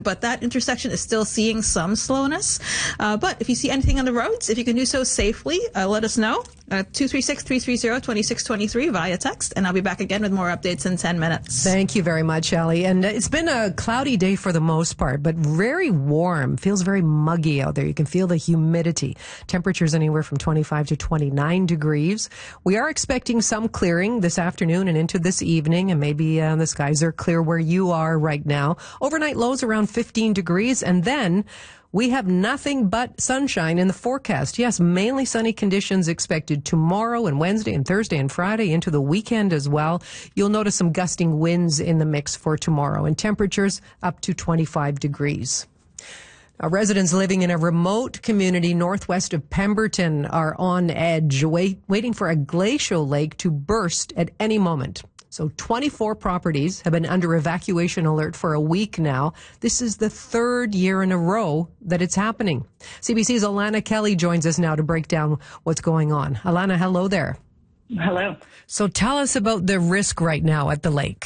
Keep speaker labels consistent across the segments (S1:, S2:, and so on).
S1: but that intersection is still seeing some slowness. But if you see anything on the roads, if you can do so safely, let us know. 236-330-2623 via text, and I'll be back again with more updates in 10 minutes.
S2: Thank you very much, Ellie. And it's been a cloudy day for the most part, but very warm. Feels very muggy out there. You can feel the humidity. Temperatures anywhere from 25 to 29 degrees. We are expecting some clearing this afternoon and into this evening, and maybe the skies are clear where you are right now. Overnight lows around 15 degrees, and then we have nothing but sunshine in the forecast. Yes, mainly sunny conditions expected tomorrow and Wednesday and Thursday and Friday into the weekend as well. You'll notice some gusting winds in the mix for tomorrow, and temperatures up to 25 degrees. Residents living in a remote community northwest of Pemberton are on edge, waiting for a glacial lake to burst at any moment. So 24 properties have been under evacuation alert for a week now. This is the third year in a row that it's happening. CBC's Alana Kelly joins us now to break down what's going on. Alana, hello there.
S3: Hello.
S2: So tell us about the risk right now at the lake.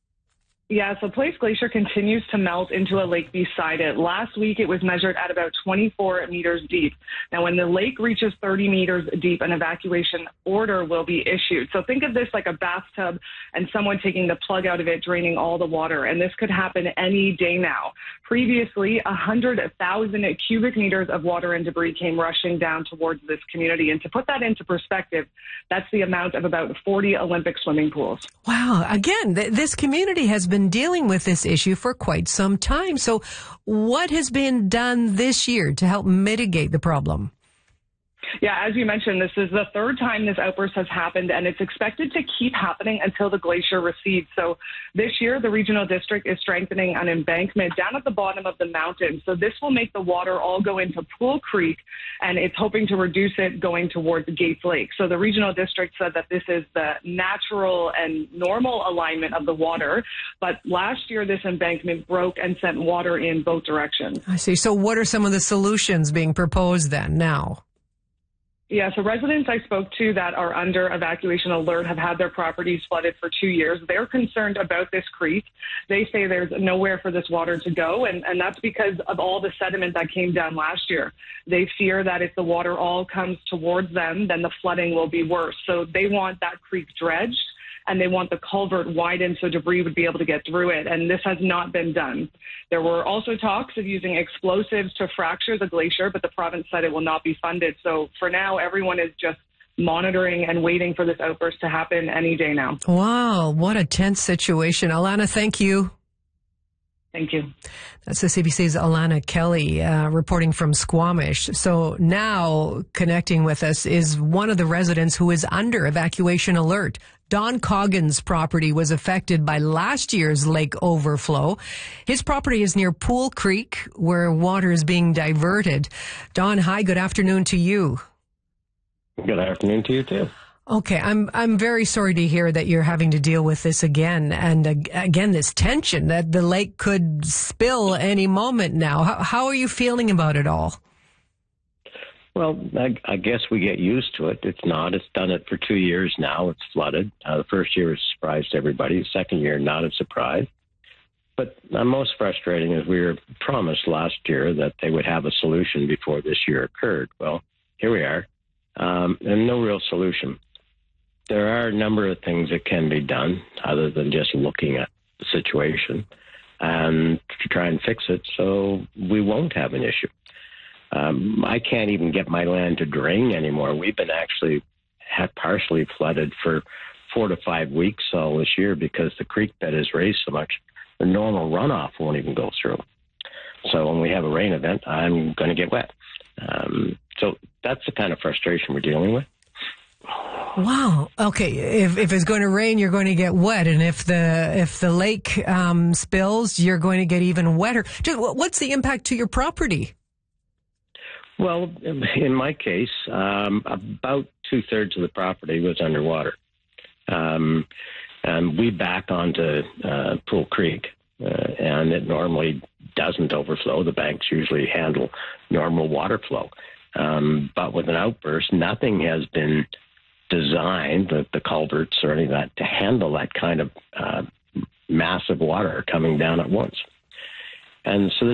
S3: Yeah, so Place Glacier continues to melt into a lake beside it. Last week, it was measured at about 24 meters deep. Now, when the lake reaches 30 meters deep, an evacuation order will be issued. So think of this like a bathtub and someone taking the plug out of it, draining all the water. And this could happen any day now. Previously, 100,000 cubic meters of water and debris came rushing down towards this community. And to put that into perspective, that's the amount of about 40 Olympic swimming pools.
S2: Wow. Again, this community has been dealing with this issue for quite some time. So what has been done this year to help mitigate the problem?
S3: Yeah, as you mentioned, this is the third time this outburst has happened, and it's expected to keep happening until the glacier recedes. So this year, the regional district is strengthening an embankment down at the bottom of the mountain. So this will make the water all go into Pool Creek, and it's hoping to reduce it going towards Gates Lake. So the regional district said that this is the natural and normal alignment of the water. But last year, this embankment broke and sent water in both directions.
S2: I see. So what are some of the solutions being proposed then now?
S3: Yeah, so residents I spoke to that are under evacuation alert have had their properties flooded for 2 years. They're concerned about this creek. They say there's nowhere for this water to go, and that's because of all the sediment that came down last year. They fear that if the water all comes towards them, then the flooding will be worse. So they want that creek dredged, and they want the culvert widened so debris would be able to get through it, and this has not been done. There were also talks of using explosives to fracture the glacier, but the province said it will not be funded. So for now, everyone is just monitoring and waiting for this outburst to happen any day now.
S2: Wow, what a tense situation. Alana, thank you.
S3: Thank you.
S2: That's the CBC's Alana Kelly reporting from Squamish. So now connecting with us is one of the residents who is under evacuation alert. Don Coggins' property was affected by last year's lake overflow. His property is near Pool Creek, where water is being diverted. Don, hi, good afternoon to you.
S4: Good afternoon to you, too.
S2: Okay, I'm very sorry to hear that you're having to deal with this again, and again this tension that the lake could spill any moment now. How are you feeling about it all?
S4: Well, I guess we get used to it. It's done it for 2 years now. It's flooded. The first year surprised everybody. The second year, not a surprise. But most frustrating is we were promised last year that they would have a solution before this year occurred. Well, here we are, and no real solution. There are a number of things that can be done other than just looking at the situation and to try and fix it so we won't have an issue. I can't even get my land to drain anymore. We've been actually partially flooded for 4 to 5 weeks all this year because the creek bed is raised so much. The normal runoff won't even go through. So when we have a rain event, I'm going to get wet. So that's the kind of frustration we're dealing with.
S2: Wow. Okay. If it's going to rain, you're going to get wet, and if the lake spills, you're going to get even wetter. What's the impact to your property?
S4: Well, in my case, about 2/3 of the property was underwater, and we back onto Pool Creek, and it normally doesn't overflow. The banks usually handle normal water flow, but with an outburst, nothing has been designed, the culverts or any of that, to handle that kind of massive water coming down at once. And so